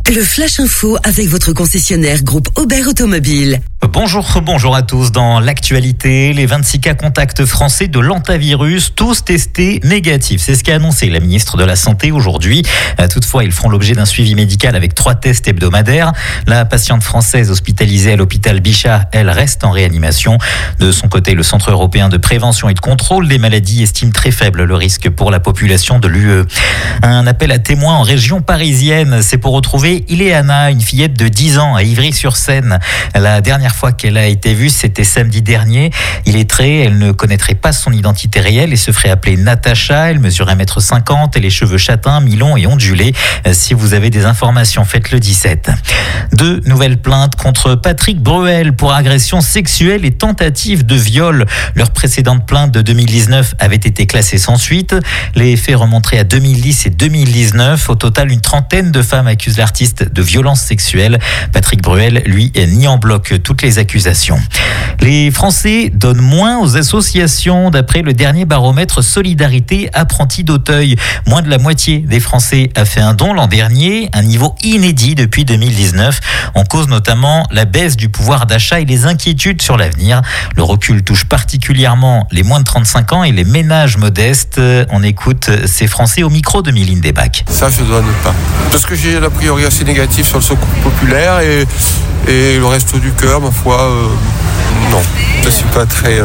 Le Flash Info avec votre concessionnaire groupe Aubert Automobile. Bonjour à tous. Dans l'actualité, les 26 cas contacts français de l'hantavirus, tous testés négatifs. C'est ce qu'a annoncé la ministre de la Santé aujourd'hui. Toutefois, ils feront l'objet d'un suivi médical avec 3 tests hebdomadaires. La patiente française hospitalisée à l'hôpital Bichat, elle reste en réanimation. De son côté, le Centre européen de prévention et de contrôle des maladies estime très faible le risque pour la population de l'UE. Un appel à témoins en région parisienne, c'est pour retrouver Ileana, une fillette de 10 ans à Ivry-sur-Seine. La dernière fois qu'elle a été vue, c'était samedi dernier. Illettrée, elle ne connaîtrait pas son identité réelle et se ferait appeler Natacha. Elle mesure 1m50 et les cheveux châtains, mi-longs et ondulés. Si vous avez des informations, faites-le 17. 2 nouvelles plaintes contre Patrick Bruel pour agression sexuelle et tentative de viol. Leur précédente plainte de 2019 avait été classée sans suite. Les faits remonteraient à 2010 et 2019. Au total, une trentaine de femmes accusent l'artiste de violences sexuelles. Patrick Bruel, lui, nie en bloc toutes les accusations. Les Français donnent moins aux associations d'après le dernier baromètre Solidarité Apprentis d'Auteuil. Moins de la moitié des Français a fait un don l'an dernier, un niveau inédit depuis 2019. En cause notamment la baisse du pouvoir d'achat et les inquiétudes sur l'avenir. Le recul touche particulièrement les moins de 35 ans et les ménages modestes. On écoute ces Français au micro de Mylène Debac. Ça, je ne donne pas. Parce que j'ai l'a priori assez négatif sur le secours populaire et le resto du cœur, ma foi, non. Je ne suis pas très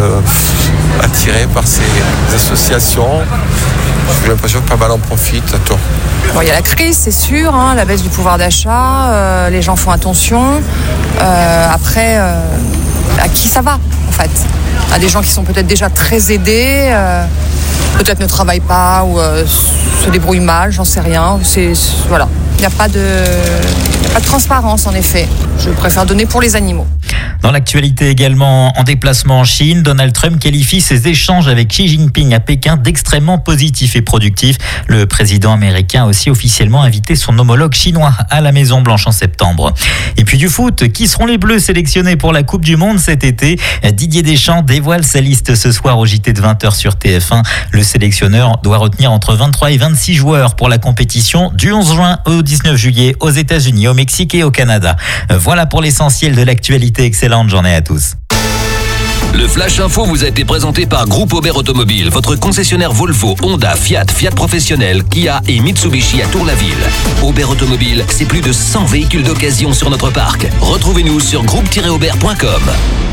attiré par ces associations. J'ai l'impression que pas mal en profitent à tort. Bon, il y a la crise, c'est sûr, la baisse du pouvoir d'achat, les gens font attention. Après, à qui ça va, en fait ? À des gens qui sont peut-être déjà très aidés, peut-être ne travaillent pas ou se débrouillent mal, j'en sais rien. Voilà. Il n'y a pas de transparence, en effet. Je préfère donner pour les animaux. Dans l'actualité également, en déplacement en Chine, Donald Trump qualifie ses échanges avec Xi Jinping à Pékin d'extrêmement positifs et productifs. Le président américain a aussi officiellement invité son homologue chinois à la Maison-Blanche en septembre. Et puis du foot, qui seront les Bleus sélectionnés pour la Coupe du Monde cet été ? Didier Deschamps dévoile sa liste ce soir au JT de 20h sur TF1. Le sélectionneur doit retenir entre 23 et 26 joueurs pour la compétition du 11 juin au 19 juillet aux États-Unis, au Mexique et au Canada. Voilà pour l'essentiel de l'actualité. Excellente journée à tous. Le Flash Info vous a été présenté par Groupe Aubert Automobile, votre concessionnaire Volvo, Honda, Fiat Professionnel, Kia et Mitsubishi à Tour-la-Ville. Aubert Automobile, c'est plus de 100 véhicules d'occasion sur notre parc. Retrouvez-nous sur groupe-aubert.com.